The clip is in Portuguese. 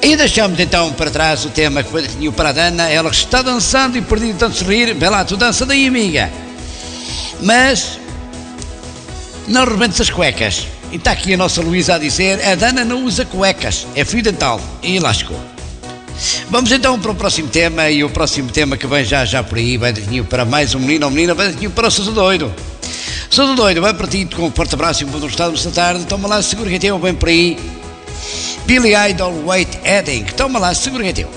E deixamos então para trás o tema que foi definido para a Dana. Ela está dançando e perdida tanto sorrir. Vê lá, tu dança daí, amiga. Mas não rebentes as cuecas. E está aqui a nossa Luísa a dizer: a Dana não usa cuecas, é fio dental. E lascou. Vamos então para o próximo tema. E o próximo tema que vem já por aí vai definido para mais um menino ou menina. Vai definido para o Sousa Doido. Sousa Doido, vai para ti com um forte abraço e um bom estado nesta tarde. Toma lá, segura que é teu, bem por aí. Billy Idol, Wait Heading. Toma lá, segura que é teu.